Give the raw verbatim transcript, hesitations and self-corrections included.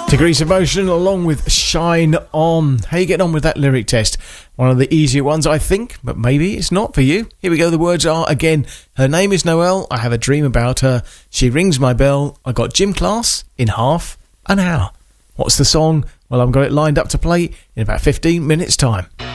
Degrees of Motion along with Shine On. How you getting on with that lyric test? One of the easier ones, I think, but maybe it's not for you. Here we go. The words are, again, her name is Noelle. I have a dream about her. She rings my bell. I got gym class in half an hour. What's the song? Well, I've got it lined up to play in about fifteen minutes' time.